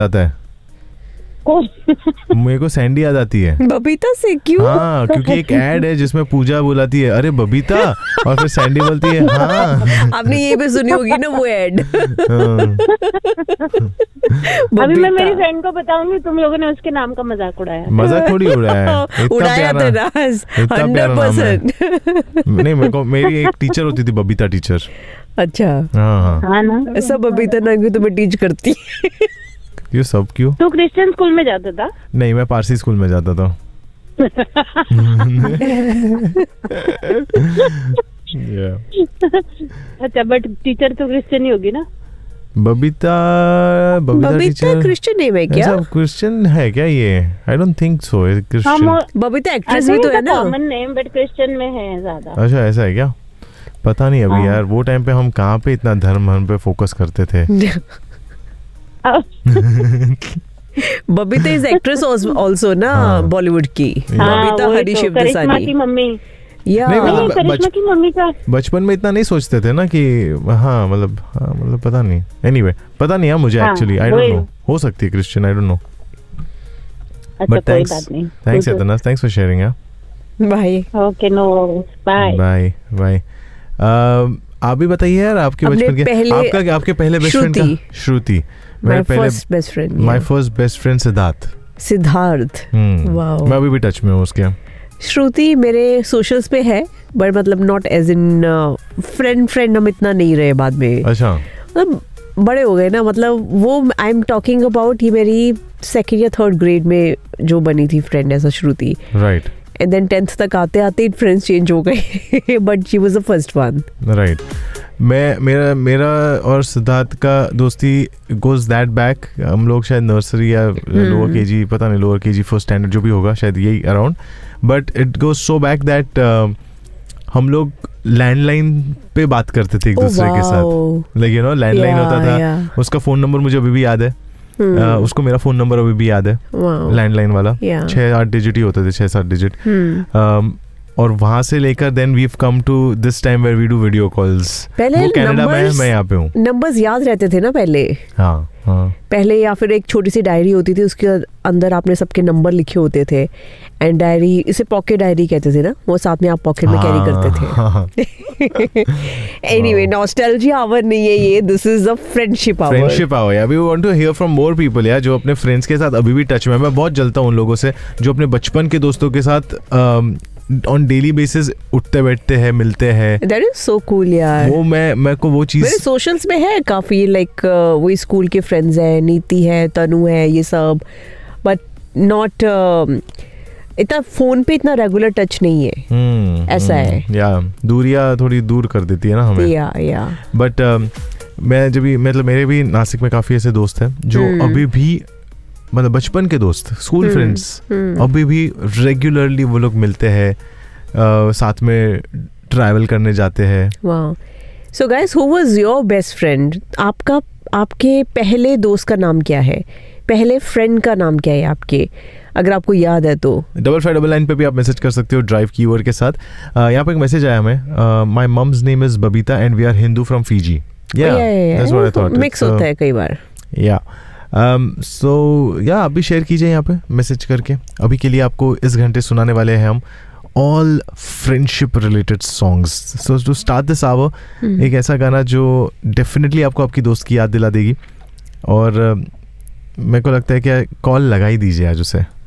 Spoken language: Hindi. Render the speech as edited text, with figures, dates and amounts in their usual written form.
आता है। मेरे को सैंडी याद आती है बबीता से। क्यों? हाँ, क्योंकि एक ऐड है जिसमें पूजा बुलाती है अरे बबीता, और फिर सैंडी बोलती है हाँ। आपने ये भी सुनी होगी ना वो ऐड। अभी मैं मेरी फ्रेंड को बताऊंगी, तुम लोगों ने उसके नाम का मजाक उड़ाया। मजाक थोड़ी उड़ाया है, उड़ाया था राज, 100%। नहीं, मेरे को मेरी एक टीचर होती थी बबीता टीचर। अच्छा, हाँ ना, ऐसा बबीता ना क्यों तुम्हें टीच करती? ये सब क्यों? तू क्रिश्चियन स्कूल में जाता था? नहीं, मैं पारसी स्कूल में जाता था। अच्छा, बट टीचर तो क्रिश्चियन ही होगी ना? बबीता क्रिश्चियन नेम है क्या? क्रिश्चियन है क्या ये? I don't think so. Christian Babita actress भी तो है ना? कॉमन नेम, बट क्रिश्चियन में है ज्यादा। अच्छा, ऐसा है क्या? पता नहीं अभी यार, वो टाइम पे हम कहाँ पे इतना धर्म पे फोकस करते थे। बबीता इज एक्ट्रेस आल्सो ना, बॉलीवुड की। बबीता हरीशिव करिश्मा की मम्मी। करिश्मा की मम्मी का बचपन में इतना नहीं सोचते थे ना कि मतलब पता नहीं। एनीवे, पता नहीं यार मुझे एक्चुअली, आई डोंट नो, हो सकती है Christian, I don't know. But thanks यातना, थैंक्स फॉर शेयरिंग यार। Bye. Okay, no, bye bye. आप भी बताइए यार, आपके बचपन के आपके पहले बेस्ट फ्रेंड का? श्रुति। My first best friend. My first best friend Siddharth. Wow, मैं अभी भी टच में हूँ उसके। श्रुति मेरे सोशल्स पे है, बट मतलब नॉट एज इन फ्रेंड, हम इतना नहीं रहे बाद में। अच्छा, मतलब बड़े हो गए ना, मतलब वो आई एम टॉकिंग अबाउट, ये मेरी 2nd या 3rd ग्रेड में जो बनी थी फ्रेंड ऐसा श्रुति, राइट। एंड देन 10th तक आते आते फ्रेंड्स चेंज हो गए, but she was the first one, right. मेरा और सिद्धार्थ का दोस्ती गोज दैट बैक। हम लोग शायद नर्सरी या लोअर केजी, पता नहीं, लोअर केजी फर्स्ट स्टैंडर्ड जो भी होगा, शायद यही around, but it goes so back that हम लोग लैंडलाइन पे बात करते थे एक दूसरे के साथ। लाइक यू नो, लैंडलाइन होता था, उसका फोन नंबर मुझे अभी भी याद है, उसको मेरा फोन नंबर अभी भी याद है, लैंडलाइन वाला। 6-8 डिजिट ही होते थे, 6-7 डिजिट। और वहां से लेकर then we have come to this time where we do video calls. पहले कनाडा में, मैं यहाँ पे हूँ। नंबर्स याद रहते थे ना पहले। हाँ। पहले, या फिर एक छोटी सी डायरी होती थी, उसके अंदर आपने सबके नंबर लिखे होते थे, एंड डायरी, इसे पॉकेट डायरी कहते थे ना, वो साथ में आप पॉकेट में कैरी करते थे। एनीवे, नॉस्टैल्जिया आवर नहीं है ये, this is a friendship our यार। We want to here from more people यार, जो अपने फ्रेंड्स के साथ अभी भी टच में। मैं बहुत जलता हूँ उन लोगों से जो अपने बचपन के दोस्तों के साथ ऑन डेली बेसिस उठते बैठते हैं, मिलते हैं। दैट इज सो कूल यार। वो मैं को वो चीज मेरे सोशल्स में है काफी, लाइक वही स्कूल के फ्रेंड्स है, नीति है, तनु है, ये सब, बट नॉट इतना फोन पे इतना रेगुलर टच नहीं है। ऐसा है या दूरियां थोड़ी दूर कर देती है ना हमें। या बट मैं जब भी, मतलब मेरे भी नासिक में काफी ऐसे दोस्त हैं जो अभी भी, मतलब बचपन के दोस्त, स्कूल फ्रेंड्स, अभी भी रेगुलरली वो लोग मिलते हैं, साथ में ट्रैवल करने जाते हैं। वाह। So guys, who was your best friend? आपके पहले दोस्त का नाम क्या है? पहले फ्रेंड का नाम क्या है आपके, अगर आपको याद है तो? 5599 पे भी आप मैसेज कर सकते हो ड्राइव कीवर्ड के साथ। यहाँ पे एक मैसेज आया हमें, my mums name is Babita and we are Hindu from Fiji. That's what I thought. Mix होता है कई बार। सो आप भी शेयर कीजिए यहाँ पे मैसेज करके। अभी के लिए आपको इस घंटे सुनाने वाले हैं हम all friendship related songs. So to start this our, एक ऐसा गाना जो डेफिनेटली आपको आपकी दोस्त की याद दिला देगी, और मेरे को लगता है कि कॉल लगा ही दीजिए आज उसे।